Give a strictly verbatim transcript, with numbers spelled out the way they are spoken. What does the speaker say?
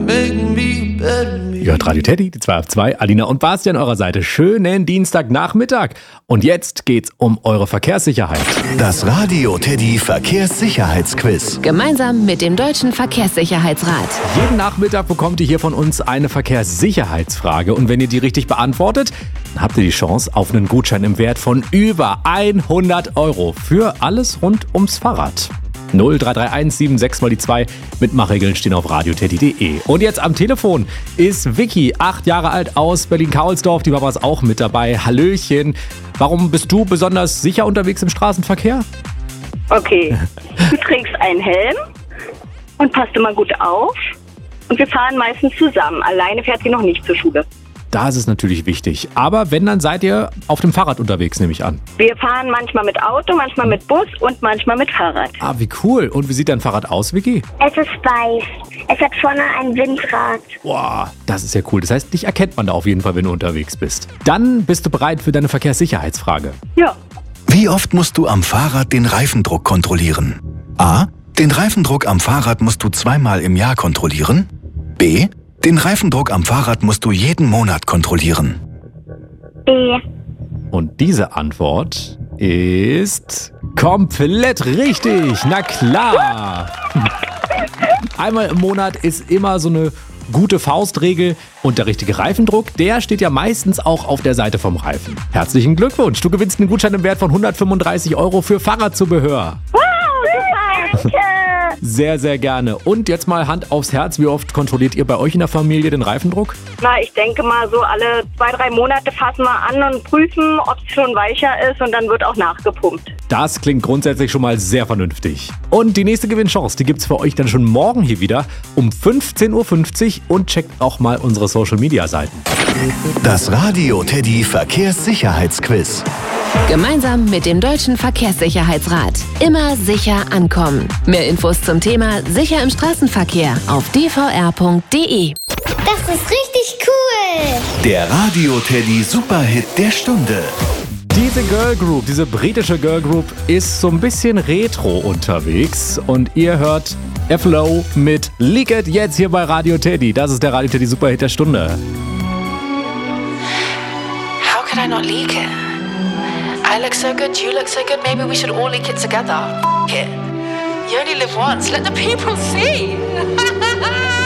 Ihr hört Radio Teddy, die zwei auf zwei, Alina und Basti an eurer Seite. Schönen Dienstagnachmittag. Und jetzt geht's um eure Verkehrssicherheit. Das Radio Teddy Verkehrssicherheitsquiz. Gemeinsam mit dem Deutschen Verkehrssicherheitsrat. Jeden Nachmittag bekommt ihr hier von uns eine Verkehrssicherheitsfrage. Und wenn ihr die richtig beantwortet, dann habt ihr die Chance auf einen Gutschein im Wert von über hundert Euro für alles rund ums Fahrrad. null drei drei eins sieben sechs mal die zwei. Mitmachregeln stehen auf radioteddy punkt de. Und jetzt am Telefon ist Vicky, acht Jahre alt aus Berlin-Kaulsdorf. Die Mama ist auch mit dabei. Hallöchen. Warum bist du besonders sicher unterwegs im Straßenverkehr? Okay, du trägst einen Helm und passt immer gut auf. Und wir fahren meistens zusammen. Alleine fährt sie noch nicht zur Schule. Da ist es natürlich wichtig. Aber wenn, dann seid ihr auf dem Fahrrad unterwegs, nehme ich an. Wir fahren manchmal mit Auto, manchmal mit Bus und manchmal mit Fahrrad. Ah, wie cool. Und wie sieht dein Fahrrad aus, Vicky? Es ist weiß. Es hat vorne ein Windrad. Boah, das ist ja cool. Das heißt, dich erkennt man da auf jeden Fall, wenn du unterwegs bist. Dann bist du bereit für deine Verkehrssicherheitsfrage. Ja. Wie oft musst du am Fahrrad den Reifendruck kontrollieren? A. Den Reifendruck am Fahrrad musst du zweimal im Jahr kontrollieren. B. Den Reifendruck am Fahrrad musst du jeden Monat kontrollieren. B. Und diese Antwort ist komplett richtig. Na klar. Einmal im Monat ist immer so eine gute Faustregel. Und der richtige Reifendruck, der steht ja meistens auch auf der Seite vom Reifen. Herzlichen Glückwunsch. Du gewinnst einen Gutschein im Wert von hundertfünfunddreißig Euro für Fahrradzubehör. Wow, super. Danke. Sehr, sehr gerne. Und jetzt mal Hand aufs Herz. Wie oft kontrolliert ihr bei euch in der Familie den Reifendruck? Na, ich denke mal, so alle zwei, drei Monate fassen wir an und prüfen, ob es schon weicher ist und dann wird auch nachgepumpt. Das klingt grundsätzlich schon mal sehr vernünftig. Und die nächste Gewinnchance, die gibt's für euch dann schon morgen hier wieder um fünfzehn Uhr fünfzig und checkt auch mal unsere Social-Media-Seiten. Das Radio Teddy Verkehrssicherheitsquiz. Gemeinsam mit dem Deutschen Verkehrssicherheitsrat. Immer sicher ankommen. Mehr Infos zum Thema Sicher im Straßenverkehr auf d v r punkt d e. Das ist richtig cool. Der Radio Teddy Superhit der Stunde. Diese Girl Group, diese britische Girl Group ist so ein bisschen retro unterwegs und ihr hört F L O mit Leak It jetzt hier bei Radio Teddy. Das ist der Radio Teddy Superhit der Stunde. How could I not leak it? I look so good, you look so good, maybe we should all leak it together. F it. You only live once, let the people see.